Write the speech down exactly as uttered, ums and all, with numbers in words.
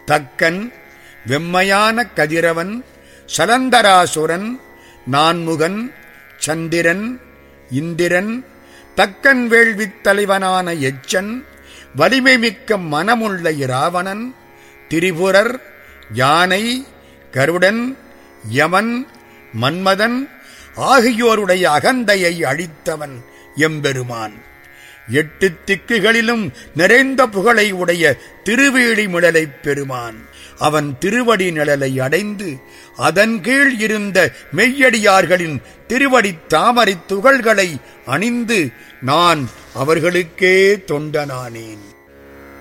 தக்கன், வெம்மையான கதிரவன், சலந்தராசுரன், நான்முகன், சந்திரன், இந்திரன், தக்கன் வேள்வித் தலைவனான எச்சன், வலிமை மிக்க மனமுள்ள இராவணன், திரிபுரர், யானை, கருடன், யமன், மன்மதன் ஆகியோருடைய அகந்தையை அழித்தவன் எம்பெருமான். எட்டு திக்குகளிலும் நிறைந்த புகழை உடைய திருவேழி மிழலைப் பெருமான். அவன் திருவடி நிழலை அடைந்து அதன் கீழ் இருந்த மெய்யடியார்களின் திருவடித் தாமரைத் துகள்களை அணிந்து நான் அவர்களுக்கே தொண்டனானேன்.